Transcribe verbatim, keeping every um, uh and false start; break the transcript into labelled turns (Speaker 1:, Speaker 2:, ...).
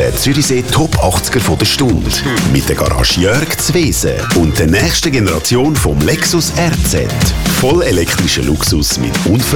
Speaker 1: der Zürichsee Top achtziger von der Stunde. Mit der Garage Jörg Zwesen und der nächsten Generation vom Lexus R Z. Voll elektrischer Luxus mit unver